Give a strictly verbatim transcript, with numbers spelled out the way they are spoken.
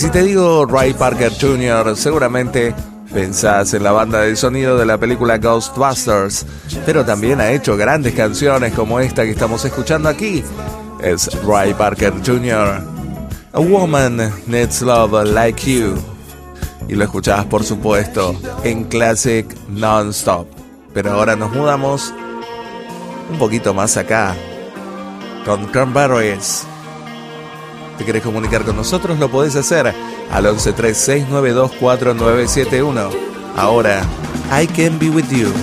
si te digo Ray Parker junior, seguramente pensás en la banda de sonido de la película Ghostbusters, pero también ha hecho grandes canciones como esta que estamos escuchando aquí. Es Ray Parker junior A Woman Needs Love Like You. Y lo escuchabas, por supuesto, en Classic Non-Stop. Pero ahora nos mudamos un poquito más acá, con Cranberries. ¿Te querés comunicar con nosotros? Lo podés hacer al once tres seis nueve dos cuatro nueve siete uno. Ahora, I Can Be With You.